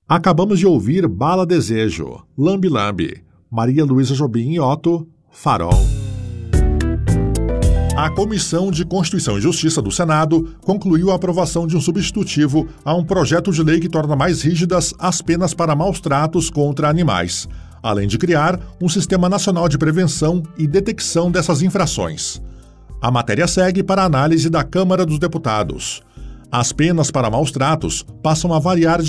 Acabamos de ouvir Bala Desejo, Lambe Lambe, Maria Luísa Jobim e Otto, Farol. A Comissão de Constituição e Justiça do Senado concluiu a aprovação de um substitutivo a um projeto de lei que torna mais rígidas as penas para maus-tratos contra animais, além de criar um Sistema Nacional de Prevenção e Detecção dessas infrações. A matéria segue para análise da Câmara dos Deputados. As penas para maus-tratos passam a variar